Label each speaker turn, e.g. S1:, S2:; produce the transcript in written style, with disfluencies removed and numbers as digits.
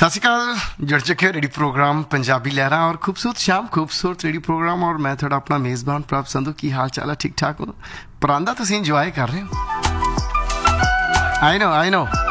S1: सत श्रीकाल जुड़ चुके हो रेडी प्रोग्राम पंजाबी लहरा और खूबसूरत शाम खूबसूरत रेडी प्रोग्राम और मैं थोड़ा अपना मेज़बान प्रभ संधू की हाल चाल है ठीक ठाक हो परांदा तुसीं इंजॉय कर रहे हो आई नो